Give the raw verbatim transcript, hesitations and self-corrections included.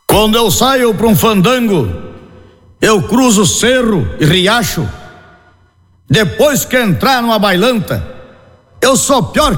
Quando eu saio pra um fandango, eu cruzo cerro e riacho. Depois que entrar numa bailanta, eu sou pior